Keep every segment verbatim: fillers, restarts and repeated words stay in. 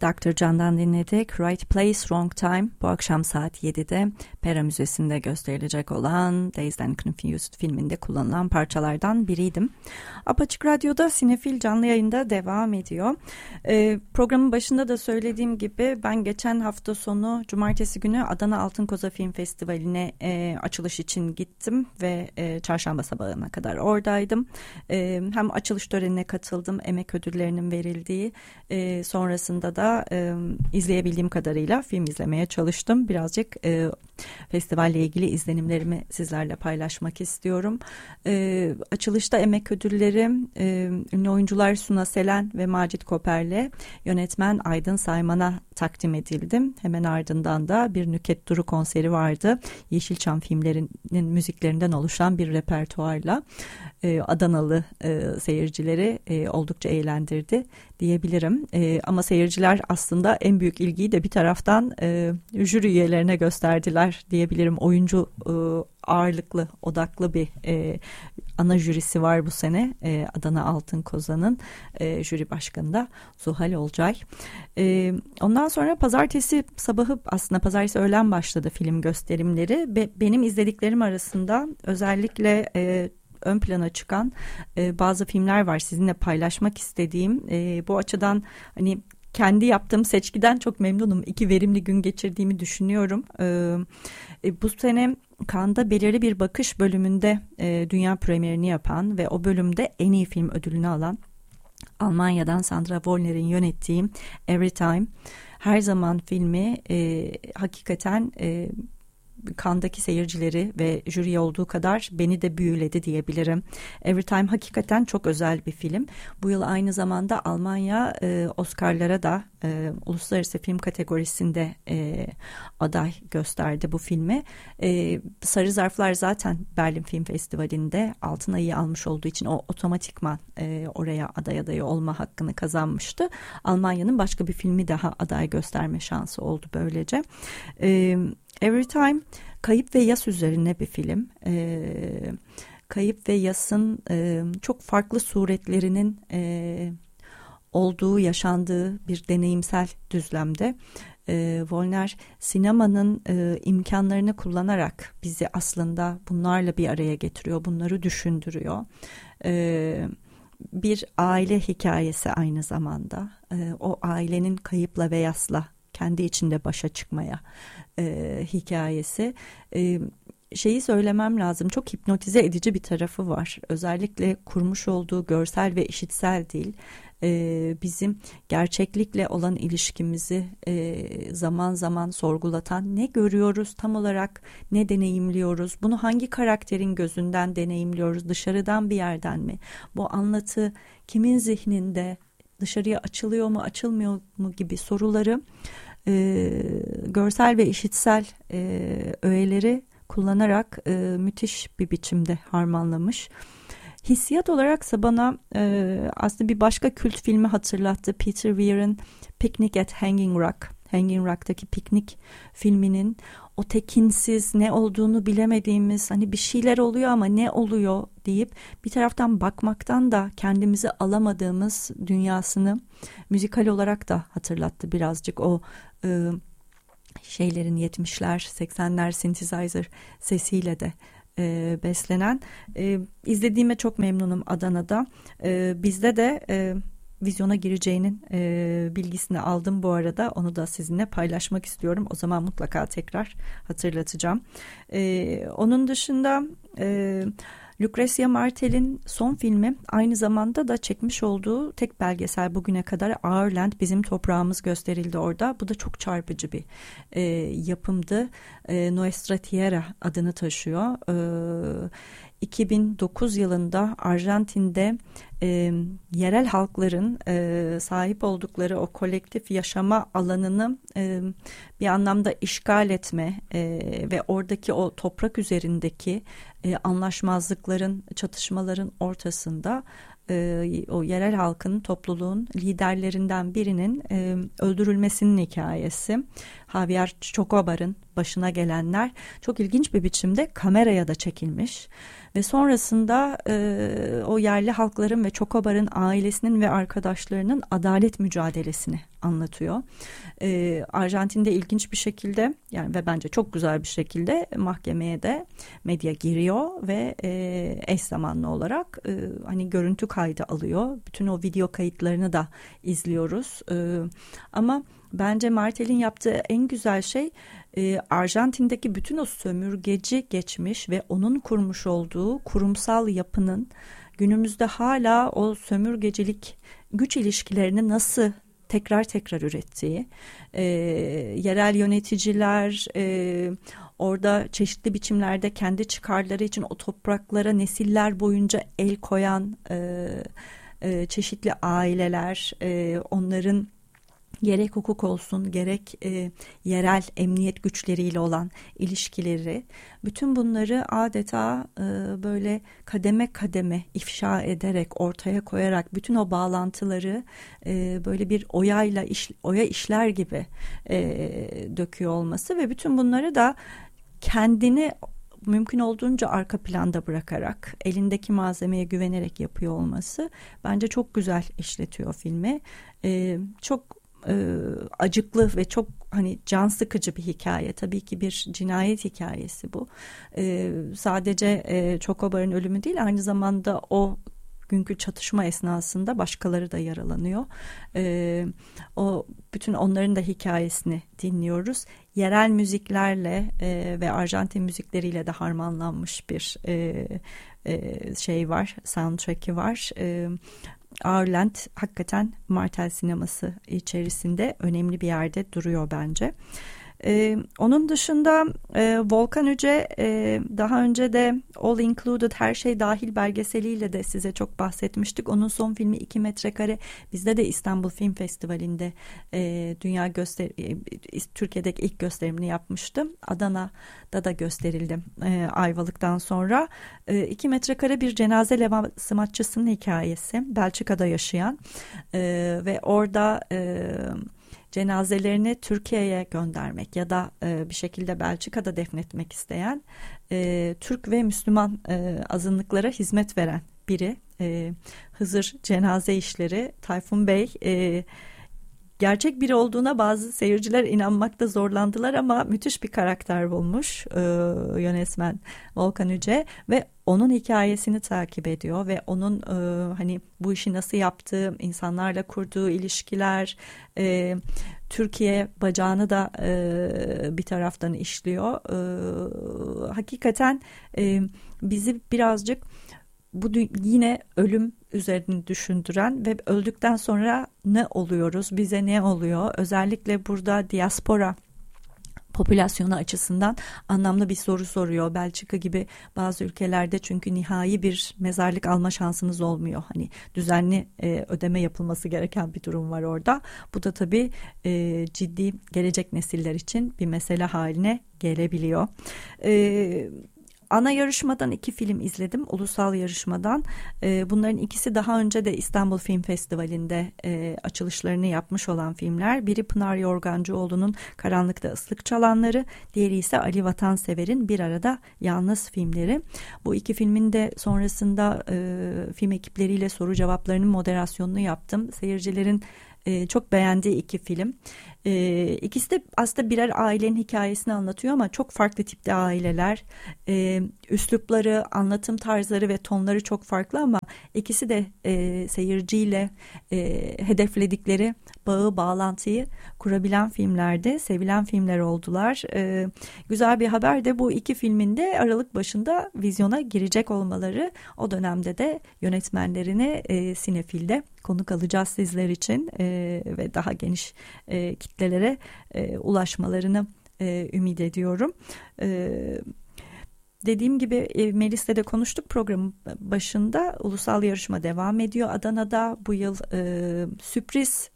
doktor Can'dan dinledik. Right Place, Wrong Time. Bu akşam saat yedide Pera Müzesi'nde gösterilecek olan Dazed and Confused filminde kullanılan parçalardan biriydim. Apaçık Radyo'da Sinefil canlı yayında devam ediyor. Ee, programın başında da söylediğim gibi ben geçen hafta sonu cumartesi günü Adana Altın Koza Film Festivali'ne e, açılış için gittim ve e, çarşamba sabahına kadar oradaydım. E, hem açılış törenine katıldım, emek ödüllerinin verildiği, e, sonrasında da e, izleyebildiğim kadarıyla film izlemeye çalıştım. Birazcık e, festivalle ilgili izlenimlerimi sizlerle paylaşmak istiyorum. E, açılışta emek ödülleri e, ünlü oyuncular Suna Selen ve Macit Koper'le yönetmen Aydın Sayman'a takdim edildi. Hemen ardından da bir Nükhet Duru konseri vardı. Yeşilçam filmlerinin müziklerinden oluşan bir repertuarla e, Adanalı e, seyircileri e, oldukça eğlendirdi diyebilirim. E, ama seyirciler aslında en büyük ilgiyi de bir taraftan e, jüri üyelerine gösterdiler diyebilirim. Oyuncu e, ağırlıklı, odaklı bir e, ana jürisi var bu sene. E, Adana Altın Koza'nın e, jüri başkanı da Zuhal Olcay. E, ondan sonra pazartesi sabahı, aslında pazartesi öğlen başladı film gösterimleri. Be, benim izlediklerim arasında özellikle e, ön plana çıkan e, bazı filmler var sizinle paylaşmak istediğim. E, bu açıdan hani kendi yaptığım seçkiden çok memnunum. İki verimli gün geçirdiğimi düşünüyorum. E, e, bu sene Cannes'da Belirli Bir Bakış bölümünde e, dünya premierini yapan ve o bölümde en iyi film ödülünü alan Almanya'dan Sandra Wollner'in yönettiği Every Time, Her Zaman filmi e, hakikaten e, Cannes'daki seyircileri ve jüri olduğu kadar beni de büyüledi diyebilirim. Every Time hakikaten çok özel bir film. Bu yıl aynı zamanda Almanya e, Oscar'lara da e, uluslararası film kategorisinde e, aday gösterdi bu filmi. E, Sarı Zarflar zaten Berlin Film Festivali'nde altın ayı almış olduğu için o otomatikman e, oraya aday adayı olma hakkını kazanmıştı. Almanya'nın başka bir filmi daha aday gösterme şansı oldu böylece. E, Every Time kayıp ve yas üzerine bir film. Ee, kayıp ve yasın e, çok farklı suretlerinin e, olduğu, yaşandığı bir deneyimsel düzlemde. E, Wollner sinemanın e, imkanlarını kullanarak bizi aslında bunlarla bir araya getiriyor, bunları düşündürüyor. E, bir aile hikayesi aynı zamanda. E, o ailenin kayıpla ve yasla kendi içinde başa çıkmaya e, hikayesi. E, şeyi söylemem lazım, çok hipnotize edici bir tarafı var. Özellikle kurmuş olduğu görsel ve işitsel dil e, bizim gerçeklikle olan ilişkimizi e, zaman zaman sorgulatan, ne görüyoruz tam olarak, ne deneyimliyoruz, bunu hangi karakterin gözünden deneyimliyoruz, dışarıdan bir yerden mi, bu anlatı kimin zihninde, dışarıya açılıyor mu açılmıyor mu gibi soruları e, görsel ve işitsel e, öğeleri kullanarak e, müthiş bir biçimde harmanlamış. Hissiyat olaraksa bana e, aslında bir başka kült filmi hatırlattı. Peter Weir'in Picnic at Hanging Rock. Hanging Rock'taki piknik filminin o tekinsiz, ne olduğunu bilemediğimiz, hani bir şeyler oluyor ama ne oluyor deyip bir taraftan bakmaktan da kendimizi alamadığımız dünyasını müzikal olarak da hatırlattı birazcık. O e, şeylerin yetmişler seksenler synthesizer sesiyle de e, beslenen. E, izlediğime çok memnunum Adana'da. E, bizde de e, vizyona gireceğinin e, bilgisini aldım bu arada. Onu da sizinle paylaşmak istiyorum. O zaman mutlaka tekrar hatırlatacağım. E, onun dışında e, Lucrezia Martel'in son filmi, aynı zamanda da çekmiş olduğu tek belgesel bugüne kadar, Our Land, Bizim Toprağımız gösterildi orada. Bu da çok çarpıcı bir e, yapımdı. E, Nuestra Tierra adını taşıyor. E, iki bin dokuz yılında Arjantin'de e, yerel halkların e, sahip oldukları o kolektif yaşama alanını e, bir anlamda işgal etme e, ve oradaki o toprak üzerindeki e, anlaşmazlıkların, çatışmaların ortasında e, o yerel halkın, topluluğun liderlerinden birinin e, öldürülmesinin hikayesi. Javier Chocobar'ın başına gelenler çok ilginç bir biçimde kameraya da çekilmiş. Ve sonrasında e, o yerli halkların ve Çokobar'ın ailesinin ve arkadaşlarının adalet mücadelesini anlatıyor. E, Arjantin'de ilginç bir şekilde yani ve bence çok güzel bir şekilde mahkemeye de medya giriyor ve e, eş zamanlı olarak e, hani görüntü kaydı alıyor. Bütün o video kayıtlarını da izliyoruz. E, ama bence Martel'in yaptığı en güzel şey e, Arjantin'deki bütün o sömürgeci geçmiş ve onun kurmuş olduğu kurumsal yapının günümüzde hala o sömürgecilik güç ilişkilerini nasıl tekrar tekrar ürettiği, e, yerel yöneticiler e, orada çeşitli biçimlerde kendi çıkarları için o topraklara nesiller boyunca el koyan e, e, çeşitli aileler, e, onların gerek hukuk olsun gerek e, yerel emniyet güçleriyle olan ilişkileri, bütün bunları adeta e, böyle kademe kademe ifşa ederek ortaya koyarak bütün o bağlantıları e, böyle bir oyayla iş, oya işler gibi e, döküyor olması ve bütün bunları da kendini mümkün olduğunca arka planda bırakarak elindeki malzemeye güvenerek yapıyor olması bence çok güzel işletiyor filmi. E, çok E, acıklı ve çok hani can sıkıcı bir hikaye. Tabii ki bir cinayet hikayesi bu. E, sadece e, Çokobar'ın ölümü değil, aynı zamanda o günkü çatışma esnasında başkaları da yaralanıyor. E, o bütün onların da hikayesini dinliyoruz. Yerel müziklerle e, ve Arjantin müzikleriyle de harmanlanmış bir e, e, şey var, soundtrack'i var. E, Ireland hakikaten Martel sineması içerisinde önemli bir yerde duruyor bence. Ee, onun dışında e, Volkan Yüce e, daha önce de All Included, her şey dahil belgeseliyle de size çok bahsetmiştik. Onun son filmi iki metrekare bizde de İstanbul Film Festivali'nde e, dünya göster e, Türkiye'deki ilk gösterimini yapmıştım. Adana'da da gösterildi e, Ayvalık'tan sonra. E, iki metrekare bir cenaze levasımatçısının hikayesi. Belçika'da yaşayan e, ve orada e, cenazelerini Türkiye'ye göndermek ya da e, bir şekilde Belçika'da defnetmek isteyen e, Türk ve Müslüman e, azınlıklara hizmet veren biri. E, Hızır Cenaze İşleri, Tayfun Bey e, gerçek biri olduğuna bazı seyirciler inanmakta zorlandılar ama müthiş bir karakter bulmuş e, yönetmen Volkan Yüce ve onun hikayesini takip ediyor ve onun e, hani bu işi nasıl yaptığı, insanlarla kurduğu ilişkiler, e, Türkiye bacağını da e, bir taraftan işliyor. E, hakikaten e, bizi birazcık bu yine ölüm üzerine düşündüren ve öldükten sonra ne oluyoruz, bize ne oluyor? Özellikle burada diaspora popülasyonu açısından anlamlı bir soru soruyor. Belçika gibi bazı ülkelerde çünkü nihai bir mezarlık alma şansınız olmuyor. Hani düzenli e, ödeme yapılması gereken bir durum var orada. Bu da tabii e, ciddi gelecek nesiller için bir mesele haline gelebiliyor. Evet. Ana yarışmadan iki film izledim, ulusal yarışmadan. Ee, bunların ikisi daha önce de İstanbul Film Festivali'nde e, açılışlarını yapmış olan filmler. Biri Pınar Yorgancıoğlu'nun Karanlıkta Islık Çalanları, diğeri ise Ali Vatansever'in Bir Arada Yalnız filmleri. Bu iki filmin de sonrasında e, film ekipleriyle soru cevaplarının moderasyonunu yaptım. Seyircilerin e, çok beğendiği iki film. E, ikisi de aslında birer ailenin hikayesini anlatıyor ama çok farklı tipte aileler. E, üslupları, anlatım tarzları ve tonları çok farklı ama ikisi de e, seyirciyle e, hedefledikleri bağı, bağlantıyı kurabilen filmlerde, sevilen filmler oldular. E, güzel bir haber de bu iki filmin de Aralık başında vizyona girecek olmaları. O dönemde de yönetmenlerini e, Sinefil'de konuk alacağız sizler için e, ve daha geniş e, kitlelere e, ulaşmalarını e, ümit ediyorum. E, dediğim gibi e, Melis'le de konuştuk programın başında. Ulusal yarışma devam ediyor Adana'da. Bu yıl e, sürpriz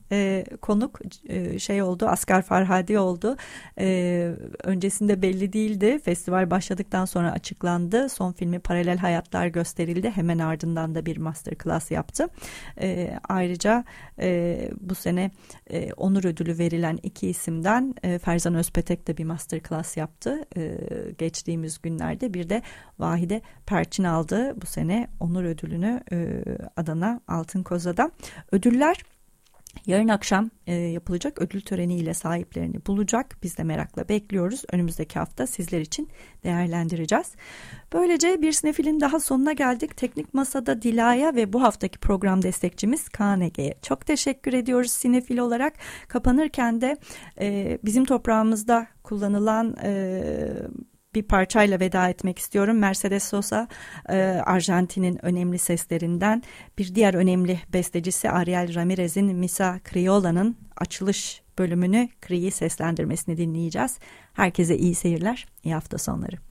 e, konuk e, şey oldu, Asghar Farhadi oldu. E, öncesinde belli değildi. Festival başladıktan sonra açıklandı. Son filmi Paralel Hayatlar gösterildi. Hemen ardından da bir masterclass yaptı. E, ayrıca e, bu sene e, onur ödülü verilen iki isimden e, Ferzan Özpetek de bir masterclass yaptı. E, geçtiğimiz günlerde bir de Vahide Perçin aldı bu sene onur ödülünü e, Adana Altın Koza'da. Ödüller yarın akşam e, yapılacak ödül töreniyle sahiplerini bulacak. Biz de merakla bekliyoruz. Önümüzdeki hafta sizler için değerlendireceğiz. Böylece bir Sinefil'in daha sonuna geldik. Teknik Masa'da Dila'ya ve bu haftaki program destekçimiz Kaan Ege'ye çok teşekkür ediyoruz Sinefil olarak. Kapanırken de e, bizim toprağımızda kullanılan E, bir parçayla veda etmek istiyorum. Mercedes Sosa, e, Arjantin'in önemli seslerinden, bir diğer önemli bestecisi Ariel Ramirez'in Misa Criola'nın açılış bölümünü, Kri'yi seslendirmesini dinleyeceğiz. Herkese iyi seyirler, iyi hafta sonları.